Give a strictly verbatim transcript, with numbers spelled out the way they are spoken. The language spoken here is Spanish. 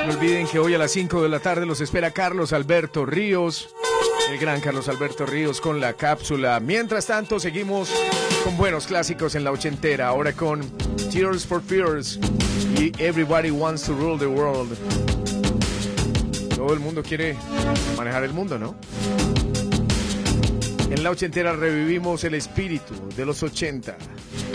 No olviden que hoy a las cinco de la tarde los espera Carlos Alberto Ríos, el gran Carlos Alberto Ríos con la cápsula. Mientras tanto, seguimos con buenos clásicos en la ochentera, ahora con Tears for Fears y Everybody Wants to Rule the World. Todo el mundo quiere manejar el mundo, ¿no? En la ochentera revivimos el espíritu de los ochenta.